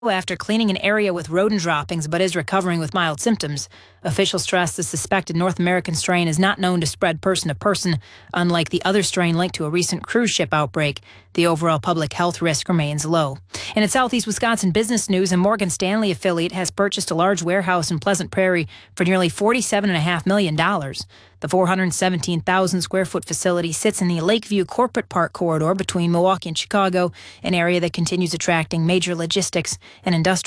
after cleaning an area with rodent droppings but is recovering with mild symptoms. Officials stress the suspected North American strain is not known to spread person to person, unlike the other strain linked to a recent cruise ship outbreak. The overall public health risk remains low. And in Southeast Wisconsin business news, a Morgan Stanley affiliate has purchased a large warehouse in Pleasant Prairie for nearly $47.5 million. The 417,000 square foot facility sits in the Lakeview Corporate Park corridor between Milwaukee and Chicago, an area that continues attracting major logistics and industrial